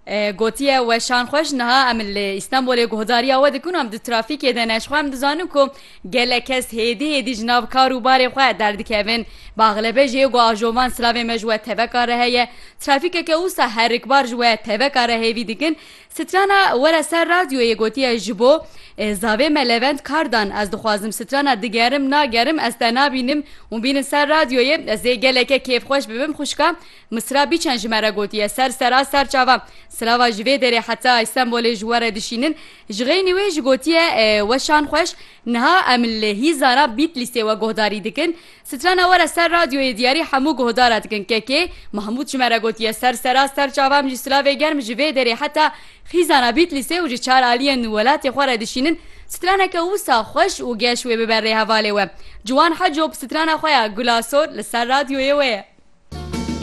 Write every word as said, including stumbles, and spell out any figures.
گوتیه و شان خوش نه ام استانبول گهداری و دکون ام د ترافیک دنش خو ام دزانم کو گله کس هدی هدی جناب کاروبار خو درد کوین باغلبه جه گو اجوان سلاوی مجو تبکار هه ترافیک که اوسا هر اکبار جو تبکار هوی دیگن سترانا ور سر رادیو گوتیه جبو زاوی ملوند کاردان از دخوازم سترانا دیگرم ناگرم از تنابینم و بین سر رادیوی از گله که کیف خوش ببم خوشکا مصرا بیچن جمره گوتیه سر سرا سر چاوا سلاوا جوی دره حتی استانبول جواره دشینن جغینی و جگوتیه و شان خوش نها امل هیزانا بیت لیسته و گهداری دکن سترانا ور سر رادیوی دیاری همو گهدارت دکن که که محمود جمره گوتیه سر سرا سر چاوا مجی سلاوی گرم جوی دره حتی خیزانا بیت لیسته و جی چار آلین ولات خواره دشینن سترانا که اوسا خوش و گشوی ببره حواله و جوان حجوب سترانا خویا گلاسور لسر رادیوی وی